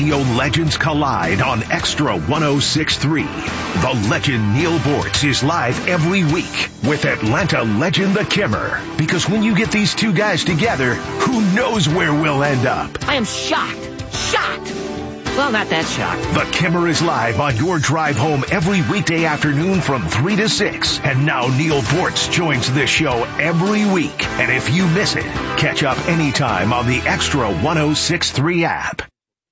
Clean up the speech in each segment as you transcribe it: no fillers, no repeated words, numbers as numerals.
Radio Legends collide on Extra 106.3. The legend Neil Bortz is live every week with Atlanta legend The Kimmer. Because when you get these two guys together, who knows where we'll end up? I am shocked. Well, not that shocked. The Kimmer is live on your drive home every weekday afternoon from 3 to 6. And now Neil Bortz joins this show every week. And if you miss it, catch up anytime on the Extra 106.3 app.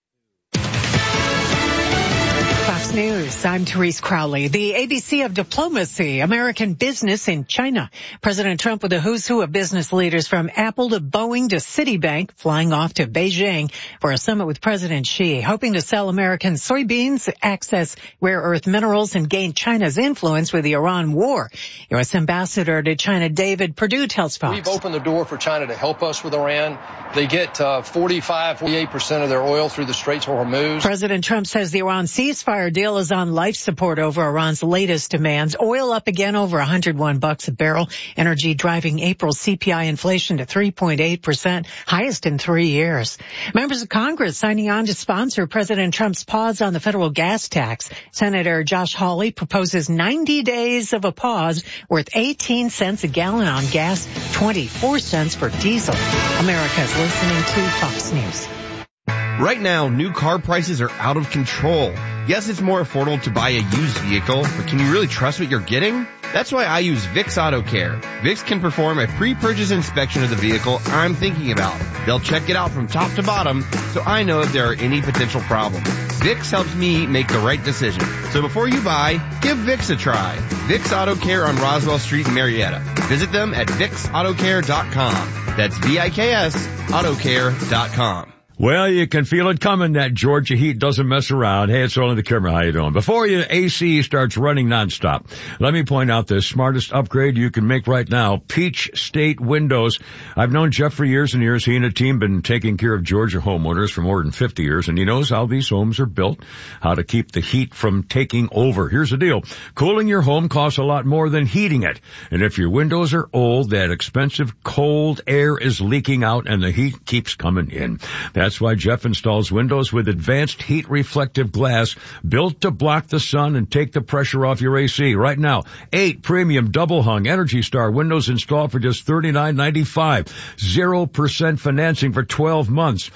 Fox News, I'm Therese Crowley. The ABC of diplomacy, American business in China. President Trump with a who's who of business leaders from Apple to Boeing to Citibank flying off to Beijing for a summit with President Xi, hoping to sell American soybeans, access rare earth minerals, and gain China's influence with the Iran war. U.S. Ambassador to China David Perdue tells Fox. We've opened the door for China to help us with Iran. They get 48% of their oil through the Straits of Hormuz. President Trump says the Iran ceasefire deal is on life support over Iran's latest demands. Oil up again over $101 a barrel. Energy driving April CPI inflation to 3.8%, highest in 3 years. Members of Congress signing on to sponsor President Trump's pause on the federal gas tax. Senator Josh Hawley proposes 90 days of a pause worth 18 cents a gallon on gas, 24 cents for diesel. America's listening to Fox News. Right now, new car prices are out of control. Yes, it's more affordable to buy a used vehicle, but can you really trust what you're getting? That's why I use VIX Auto Care. VIX can perform a pre-purchase inspection of the vehicle I'm thinking about. They'll check it out from top to bottom, so I know if there are any potential problems. VIX helps me make the right decision. So before you buy, give VIX a try. VIX Auto Care on Roswell Street in Marietta. Visit them at VIXAutoCare.com. That's VIKS Autocare.com. Well, you can feel it coming. That Georgia heat doesn't mess around. Hey, it's only the Kimmer. How you doing? Before your AC starts running nonstop, let me point out the smartest upgrade you can make right now, Peach State Windows. I've known Jeff for years and years. He and a team been taking care of Georgia homeowners for more than 50 years, and he knows how these homes are built, how to keep the heat from taking over. Here's the deal. Cooling your home costs a lot more than heating it. And if your windows are old, that expensive cold air is leaking out and the heat keeps coming in. That's why Jeff installs windows with advanced heat reflective glass built to block the sun and take the pressure off your AC. Right now, 8 premium double hung Energy Star windows installed for just $39.95. 0% financing for 12 months.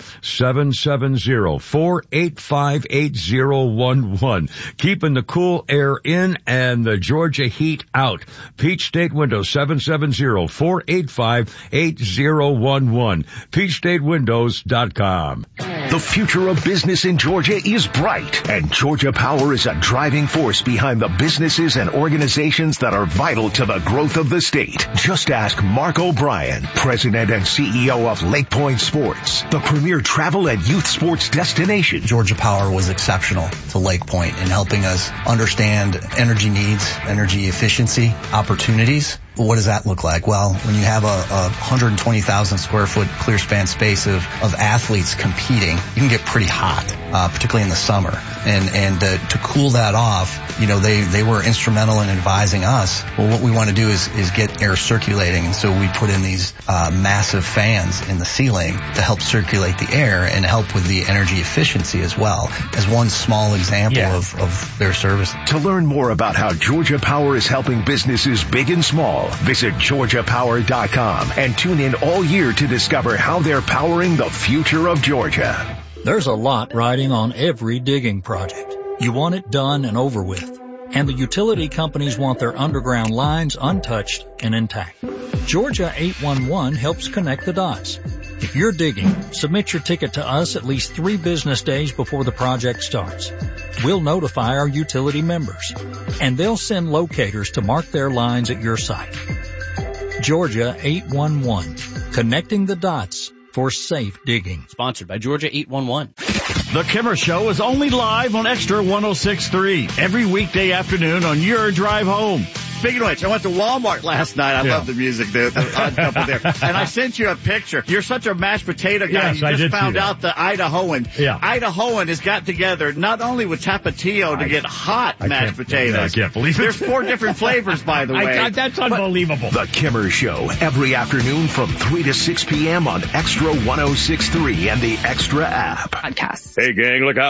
770-485-8011. Keeping the cool air in and the Georgia heat out. Peach State Windows, 770-485-8011. PeachStateWindows.com. The future of business in Georgia is bright, and Georgia Power is a driving force behind the businesses and organizations that are vital to the growth of the state. Just ask Mark O'Brien, President and CEO of Lake Point Sports, the premier travel and youth sports destination. Georgia Power was exceptional to Lake Point in helping us understand energy needs, energy efficiency, opportunities. What does that look like? Well, when you have a 120,000 square foot clear span space of athletes competing, you can get pretty hot, particularly in the summer. And to cool that off, you know, they were instrumental in advising us. Well, what we want to do is get air circulating. And so we put in these massive fans in the ceiling to help circulate the air and help with the energy efficiency as well, as one small example of their service. To learn more about how Georgia Power is helping businesses big and small, visit GeorgiaPower.com and tune in all year to discover how they're powering the future of Georgia. There's a lot riding on every digging project. You want it done and over with. And the utility companies want their underground lines untouched and intact. Georgia 811 helps connect the dots. If you're digging, submit your ticket to us at least 3 business days before the project starts. We'll notify our utility members, and they'll send locators to mark their lines at your site. Georgia 811, connecting the dots for safe digging. Sponsored by Georgia 811. The Kimmer Show is only live on Extra 106.3 every weekday afternoon on your drive home. Speaking of which, I went to Walmart last night. I love the music, dude. There. And I sent you a picture. You're such a mashed potato guy. Yes, you just found out the Idahoan. Yeah. Idahoan has got together not only with Tapatio to get hot mashed potatoes. I can't believe it. There's 4 different flavors, by the way. That's unbelievable. The Kimmer Show, every afternoon from 3 to 6 p.m. on Extra 106.3 and the Extra app. Podcast. Hey, gang, look out.